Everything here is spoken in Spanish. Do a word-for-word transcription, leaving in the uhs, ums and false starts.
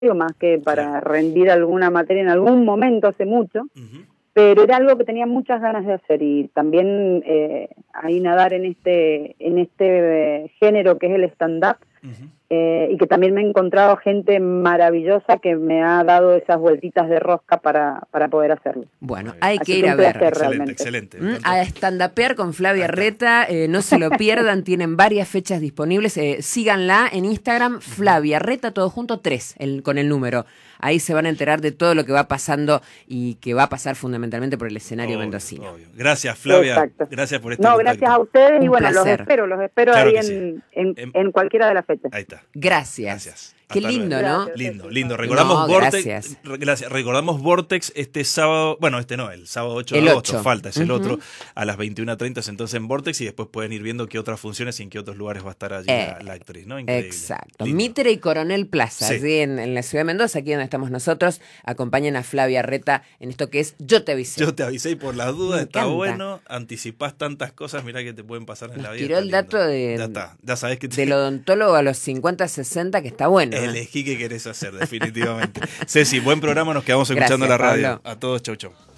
más que para claro. rendir alguna materia en algún momento hace mucho, Uh-huh. pero era algo que tenía muchas ganas de hacer y también eh, ahí nadar en este, en este eh, género que es el stand-up. Uh-huh. Eh, y que también me he encontrado gente maravillosa que me ha dado esas vueltitas de rosca para, para poder hacerlo. Bueno, hay Así que ir a ver. Placer, excelente, realmente. excelente. Mm, a estandapear con Flavia Reta, eh, no se lo pierdan, tienen varias fechas disponibles, eh, síganla en Instagram, Flavia Reta, todo junto, tres, el, con el número. Ahí se van a enterar de todo lo que va pasando y que va a pasar fundamentalmente por el escenario obvio, mendocino. Obvio. Gracias, Flavia. Exacto. Gracias por este No, contacto. gracias a ustedes y Un bueno, placer. los espero, los espero claro ahí en, sí. en, en, en cualquiera de las fechas. Ahí está. Gracias. Gracias. Qué Hasta lindo, luego. ¿no? Gracias, Lindo, sí, lindo. sí. Recordamos No, Vortex. gracias. Re, gracias. Recordamos Vortex este sábado. Bueno, este no, el sábado ocho de el agosto. ocho. Falta, es uh-huh. el otro. A las veintiuna treinta entonces en Vortex y después pueden ir viendo qué otras funciones y en qué otros lugares va a estar allí eh, la, la actriz, ¿no? Increíble. Exacto. Lindo. Mitre y Coronel Plaza, sí. allí en, en la ciudad de Mendoza, aquí donde estamos nosotros. Acompañan a Flavia Reta en esto que es Yo te avisé. Yo te avisé y por las dudas Me está encanta. Bueno. Anticipás tantas cosas, mirá que te pueden pasar en Nos la vida. tiró el dato de, ya está, ya sabés que te... del odontólogo a los cincuenta sesenta, que está bueno. Elegí ¿eh? qué querés hacer, definitivamente. Ceci, buen programa, nos quedamos escuchando Gracias, la radio. Pablo. A todos, chau, chau.